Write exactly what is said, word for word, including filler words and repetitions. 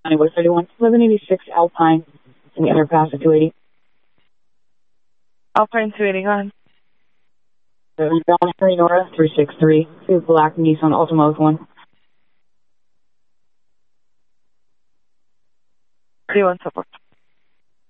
West thirty-one, eleven eighty-six Alpine, in the underpass at two eighty. Alpine two eighty, go ahead. Henry Nora, three six three, black Nissan Altima with one. three one support.